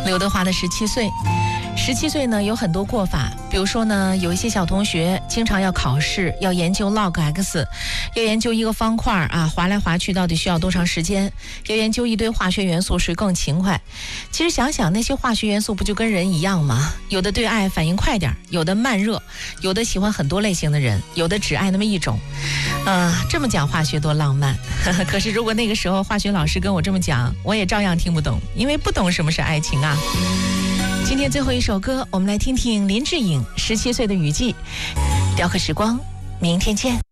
刘德华的17岁。17岁呢有很多过法，比如说呢，有一些小同学经常要考试，要研究 log x， 要研究一个方块啊，划来划去到底需要多长时间，要研究一堆化学元素，谁更勤快。其实想想那些化学元素不就跟人一样吗？有的对爱反应快点，有的慢热，有的喜欢很多类型的人，有的只爱那么一种。这么讲化学多浪漫。可是如果那个时候化学老师跟我这么讲，我也照样听不懂，因为不懂什么是爱情啊。今天最后一首歌，我们来听听林志颖《17岁的雨季》。雕刻时光，明天见。